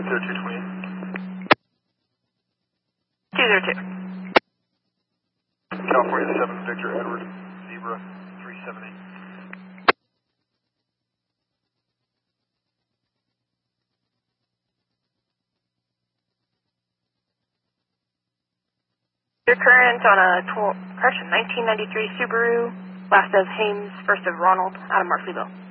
202. California 7, Victor Edward, Zebra 378. Your current on a 1993 Subaru, last of Hames, first of Ronald, out of Murphyville.